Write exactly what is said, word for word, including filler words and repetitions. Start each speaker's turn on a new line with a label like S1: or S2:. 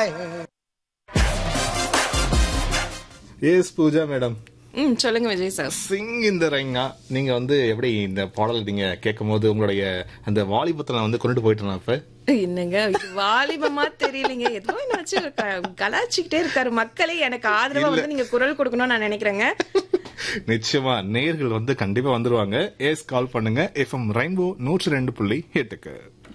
S1: S Pooja madam.
S2: ம் சொல்லுங்க Vijay sir.
S1: Singh இந்த ரைங்கா நீங்க வந்து எப்படி இந்த பாடல் நீங்க கேட்கும் போது உங்களுடைய அந்த வாலிபத்துல வந்து கொண்டு போயிட்டு இப்ப
S2: என்னங்க இது வாலிபமா தெரியலங்க, ஏதோ என்ன வச்சு கலாச்சிக்கிட்டே இருக்காரு. மக்களே எனக்கு ஆதரவா வந்து நீங்க குரல் கொடுக்கணும்னு நான் நினைக்கிறேங்க.
S1: நிச்சயமா நேயர்கள் வந்து கண்டிப்பா வந்துருவாங்க. எஸ் கால் பண்ணுங்க. எஃப்எம் ரெயின்போ நூற்றி ரெண்டு புள்ளி எட்டுக்கு.